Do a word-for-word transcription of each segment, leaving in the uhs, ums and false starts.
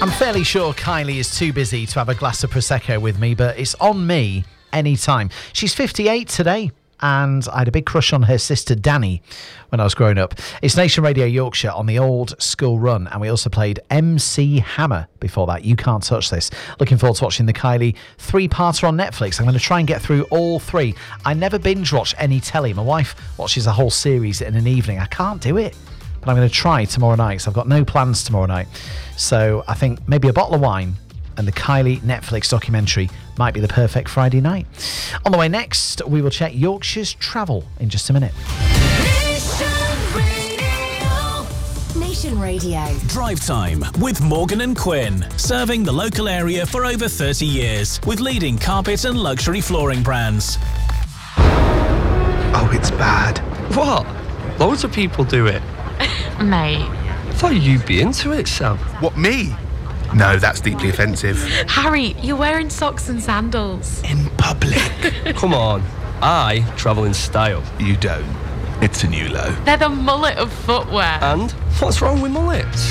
I'm fairly sure Kylie is too busy to have a glass of Prosecco with me, but it's on me anytime. She's fifty-eight today, and I had a big crush on her sister Danny when I was growing up. It's Nation Radio Yorkshire on the old school run, and we also played M C Hammer before that. You Can't Touch This. Looking forward to watching the Kylie three-parter on Netflix. I'm going to try and get through all three. I never binge watch any telly. My wife watches a whole series in an evening. I can't do it, but I'm going to try tomorrow night, so I've got no plans tomorrow night. So I think maybe a bottle of wine and the Kylie Netflix documentary might be the perfect Friday night. On the way next, we will check Yorkshire's travel in just a minute. Nation Radio. Nation Radio. Drive Time with Morgan and Quinn. Serving the local area for over thirty years with leading carpet and luxury flooring brands. Oh, it's bad. What? Loads of people do it. Mate. I thought you'd be into it, Sam. What, me? No, that's deeply offensive. Harry, you're wearing socks and sandals. In public. Come on. I travel in style. You don't. It's a new low. They're the mullet of footwear. And what's wrong with mullets?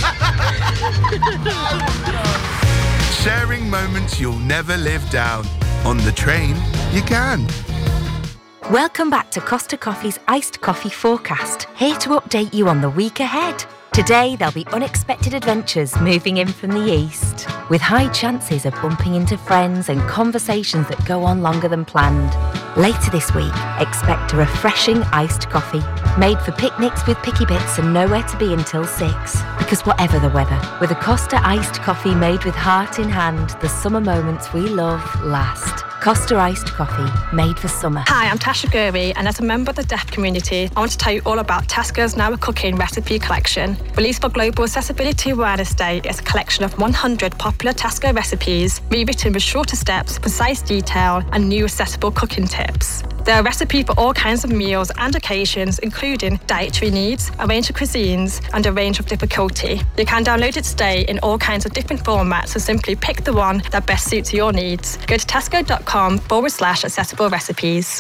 Sharing moments you'll never live down. On the train, you can. Welcome back to Costa Coffee's Iced Coffee Forecast, here to update you on the week ahead. Today, there'll be unexpected adventures moving in from the east, with high chances of bumping into friends and conversations that go on longer than planned. Later this week, expect a refreshing iced coffee, made for picnics with picky bits and nowhere to be until six. Because whatever the weather, with a Costa iced coffee made with heart in hand, the summer moments we love last. Costa Iced Coffee, made for summer. Hi, I'm Tasha Gurry, and as a member of the deaf community, I want to tell you all about Tesco's Now a Cooking recipe collection. Released for Global Accessibility Awareness Day, it's a collection of one hundred popular Tesco recipes, rewritten with shorter steps, precise detail, and new accessible cooking tips. There are recipes for all kinds of meals and occasions, including dietary needs, a range of cuisines, and a range of difficulty. You can download it today in all kinds of different formats, so simply pick the one that best suits your needs. Go to tesco.com forward slash accessible recipes.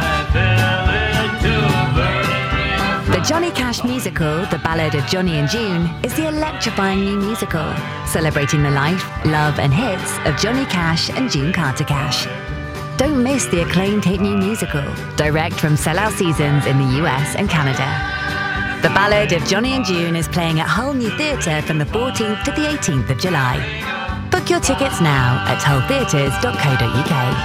The Johnny Cash musical, The Ballad of Johnny and June, is the electrifying new musical, celebrating the life, love and hits of Johnny Cash and June Carter Cash. Don't miss the acclaimed hit new musical, direct from sellout seasons in the U S and Canada. The Ballad of Johnny and June is playing at Hull New Theatre from the fourteenth to the eighteenth of July. Book your tickets now at hull theatres dot co dot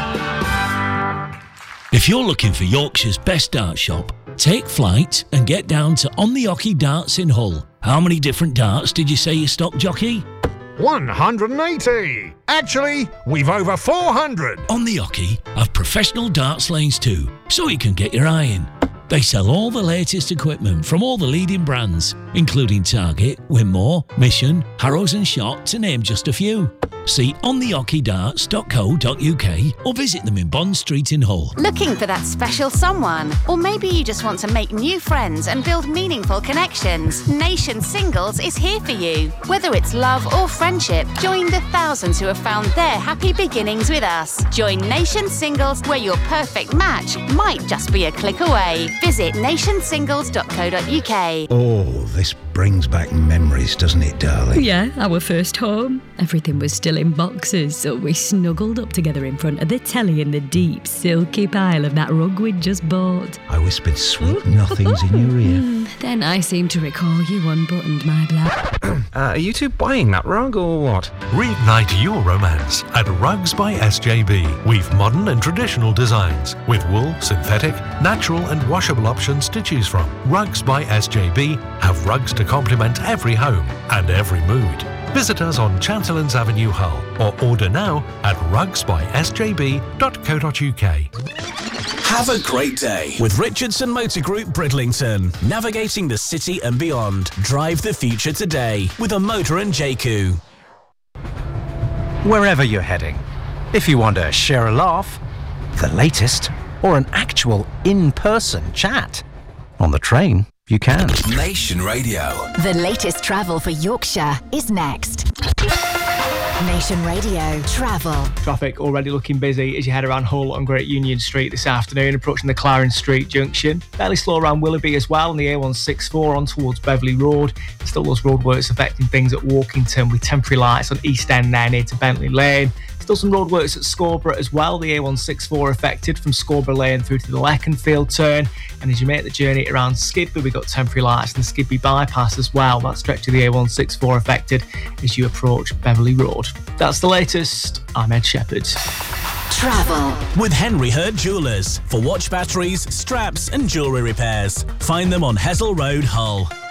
uk. If you're looking for Yorkshire's best dart shop, take flight and get down to On the Hockey Darts in Hull. How many different darts did you say you stock, jockey? one hundred eighty! Actually, we've over four hundred! On the Hockey have professional darts lanes too, so you can get your eye in. They sell all the latest equipment from all the leading brands, including Target, Winmore, Mission, Harrows and Shot, to name just a few. See on the hockey darts dot co dot uk or visit them in Bond Street in Hull. Looking for that special someone? Or maybe you just want to make new friends and build meaningful connections? Nation Singles is here for you. Whether it's love or friendship, join the thousands who have found their happy beginnings with us. Join Nation Singles, where your perfect match might just be a click away. Visit nation singles dot co dot uk. Oh, this brings back memories, doesn't it, darling? Yeah, our first home. Everything was still in boxes, so we snuggled up together in front of the telly in the deep, silky pile of that rug we'd just bought. I whispered sweet nothings in your ear. Then I seem to recall you unbuttoned my black. uh, are you two buying that rug or what? Reignite your romance at Rugs by S J B. We've modern and traditional designs with wool, synthetic, natural and washable options to choose from. Rugs by S J B have rugs to complement every home and every mood. Visit us on Chancellors Avenue, Hull, or order now at rugs by s j b dot co dot uk. Have a great day with Richardson Motor Group Bridlington. Navigating the city and beyond. Drive the future today with a motor and J C U. Wherever you're heading, if you want to share a laugh, the latest, or an actual in-person chat, on the train, you can. Nation Radio. The latest travel for Yorkshire is next. Nation Radio Travel. Traffic already looking busy as you head around Hull on Great Union Street this afternoon, approaching the Clarence Street junction. Fairly slow around Willoughby as well, on the A one sixty-four on towards Beverley Road. Still those roadworks affecting things at Walkington, with temporary lights on East End there near to Bentley Lane. Still some roadworks at Scarborough as well, the A one sixty-four affected from Scarborough Lane through to the Leconfield turn. And as you make the journey around Skidby, we've got temporary lights in the Skidby bypass as well. That stretch of the A one sixty-four affected as you approach Beverley Road. That's the latest. I'm Ed Shepherd. Travel with Henry Hurd Jewellers for watch batteries, straps and jewellery repairs. Find them on Hessel Road, Hull.